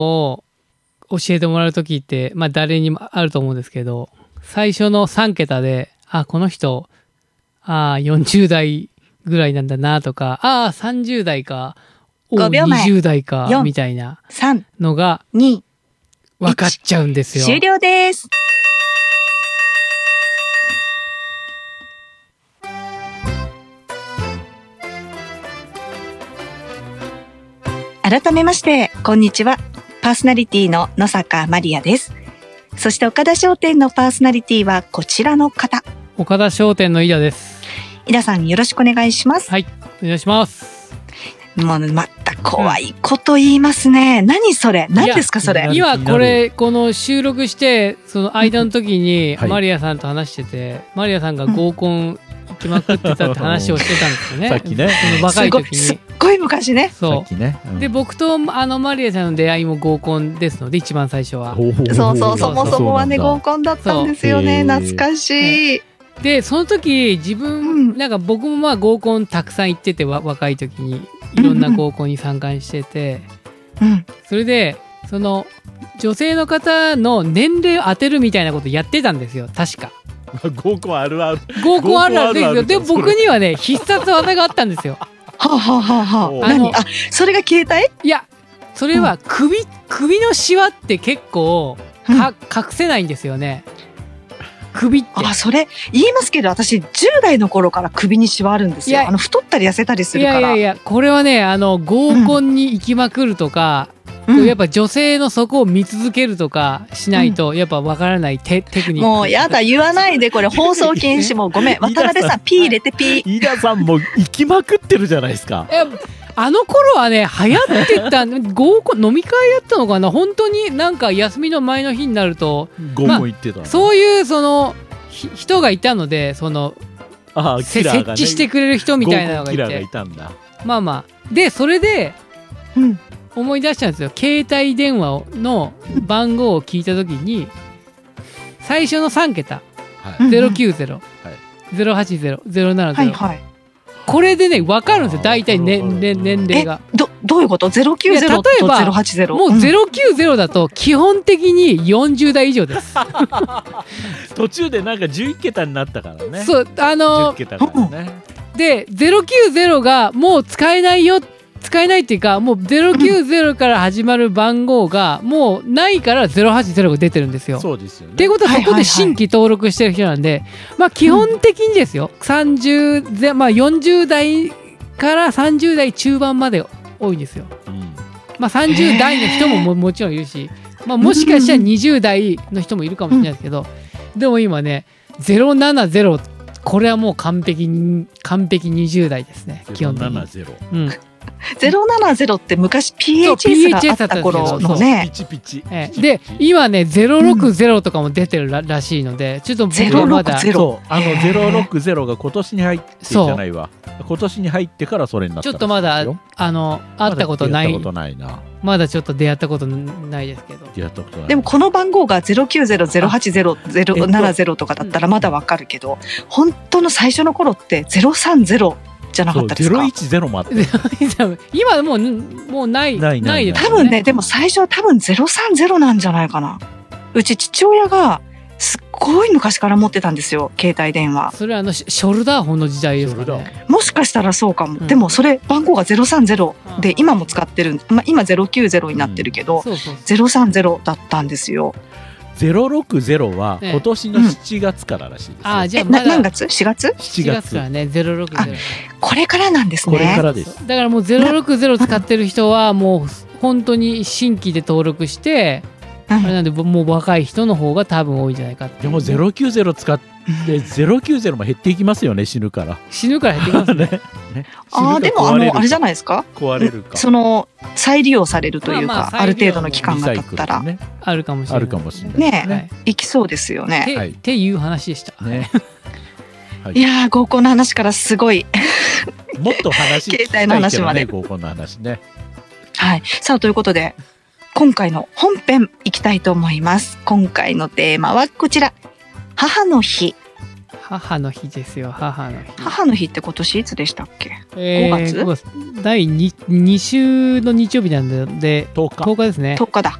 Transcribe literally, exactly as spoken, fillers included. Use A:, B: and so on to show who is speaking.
A: を教えてもらうときって、まあ誰にもあると思うんですけど、最初のさん桁で、あ、この人、ああ、よんじゅう代ぐらいなんだなとか、ああ、さんじゅう代か、お
B: ごびょうまえ
A: にじゅう代か、
B: よん
A: みたいな
B: さん、
A: のが
B: に、
A: 分かっちゃうんですよ。
B: 終了です。改めまして、こんにちは。パーソナリティの野坂まりやです。そして岡田商店のパーソナリティはこちらの方。
A: 岡田商店の井田です。
B: 井田さんよろしくお願いします。
A: はい、お願いします。
B: もうまた怖いこと言いますね。うん、何それ？何ですかそれ？
A: 今これこの収録してその間の時に
C: はい、
A: マリアさんと話してて、マリアさんが合コン行きまくってたって話をしてたんですよね。
C: さっきね、
A: その若い時に。
B: すっごい昔ね。
A: そう。
C: さっきね、うん、
A: で僕とあのマリアさんの出会いも合コンですので、一番最初は。
B: そうそう、そもそもはね合コンだったんですよね。懐かしい。
A: でその時自分、うん、なんか僕もまあ合コンたくさん行ってて、若い時にいろんな合コンに参加してて、
B: うん、
A: それでその女性の方の年齢を当てるみたいなことやってたんですよ、確か。
C: 合コンあるある。
A: 合コンあるあるですよ。で僕にはね必殺技があったんですよ。
B: はあ、はあはあはあ、何？あ、それが携帯？
A: いや、それは首、うん、首のシワって結構か、うん、隠せないんですよね。首って。
B: あ、それ言いますけど、私じゅう代の頃から首にシワあるんですよ。あの太ったり痩せたりするから。
A: いやいやいや、これはね、あの合コンに行きまくるとか、うん、やっぱ女性のそこを見続けるとかしないと、うん、やっぱわからないテテクニック。
B: もうやだ、言わないで、これ放送禁止。もうごめん、渡辺さんピー入れてピー。
C: 飯田さんも行きまくってるじゃないですか。
A: あの頃はね流行ってた合コン飲み会やったのかな、本当になんか休みの前の日になると
C: 合コン行ってた、
A: まあ、そういうその人がいたので、その
C: ああキラーが、ね、
A: 設置してくれる人みたいなのがいて、
C: キラーがいたんだ。
A: まあまあでそれで、うん、思い出したんですよ。携帯電話の番号を聞いた時に最初のさん桁、はい、ゼロきゅうゼロ、はい、ゼロはちゼロ、ゼロななゼロ、はいはい、これでね分かるんですよ、大体、ねね、年齢が。
B: えどどういうこと？ゼロきゅうゼロとゼロはちゼロ。
A: もうゼロきゅうゼロだと基本的によんじゅう代以上です
C: 途中でなんかじゅういち桁になったからね。
A: そう、あのー、
C: じゅっ桁からね。
A: でゼロきゅうゼロがもう使えないよ、使えないっていうか、もうゼロきゅうゼロから始まる番号がもうないからゼロはちゼロが出てるんですよ。
C: そうですよね。
A: っていうことはそこで新規登録してる人なんで、まあ基本的にですよ、さんじゅう、まあよんじゅう代からさんじゅう代中盤まで多いんですよ。うん、まあさんじゅう代の人も も, もちろんいるし、まあ、もしかしたらにじゅう代の人もいるかもしれないですけど、でも今ねゼロななゼロ、これはもう完璧に完璧にじゅう代ですね、基本的に。
C: ゼロななゼロ、
A: うん、
B: ゼロななゼロって昔 ピーエイチエス があった頃のね。
C: ピチピチ、
A: ええ、で今ねゼロろくゼロとかも出てる ら,、うん、らしいので、ちょっと僕はまだ
C: そうあのゼロろくゼロが今年に入ってじゃないわ、今年に入ってからそれになった。
A: ちょっとまだあの会ったことない、
C: まだ出会ったことないな。
A: まだちょっと出会ったことないですけど。
C: 出会ったことない。
B: でもこの番号がゼロきゅうゼロ、ゼロはちゼロ、ゼロななゼロとかだったらまだわかるけど、本当の最初の頃ってゼロさんゼロじゃなかったですか？
C: ゼロいちゼロもあって
A: 今もうもうない
C: ないない
A: です、
B: ね、多分ね、でも最初は多分ゼロさんゼロなんじゃないかな。うち父親がすっごい昔から持ってたんですよ、携帯電話。
A: それはあのショルダーフォンの時代ですかね。
B: もしかしたらそうかも、うん、でもそれ番号がゼロさんゼロで今も使ってる、まあ、今ゼロきゅうゼロになってるけど、うん、そうそうそう、ゼロさんゼロだったんですよ。
C: ゼロろくゼロは今年のしちがつかららしいですよ、
A: うん、あじゃあまだ
B: 何月 ?しがつ?
C: しちがつ
A: からね、ゼロろくゼロ。
B: これからなんですね。
C: これからです。
A: だからもうゼロろくゼロ使ってる人はもう本当に新規で登録して、うん、あれなんでもう若い人の方が多分多いんじゃないかって。
C: でもゼロきゅうゼロ使ってゼロきゅうゼロも減っていきますよね、死ぬから
A: 死ぬから減っていきますね
B: ね。あでもあのあれじゃないですか、
C: 壊れるか、
B: その再利用されるというか、まあまあ、ある程度の期間が経ったら、
A: ね、あるかもしれない、
C: あるかもしれない
B: ね、はい、いきそうですよね。
A: って、はい、っていう話でした、
C: ね
B: はい、いやー合コンの話からすごい
C: もっと話聞きたいけどね、
B: 携帯の話まで
C: 合コンの話ね。
B: はい、さあということで今回の本編いきたいと思います。今回のテーマはこちら、母の日。
A: 母の日ですよ、母の日。
B: 母の日って今年いつでしたっけ？
A: えー、
B: ごがつ？
A: ごがつだい 2, 2週の日曜日なんで、
C: とおか。
A: とおかですね。
B: とおかだ。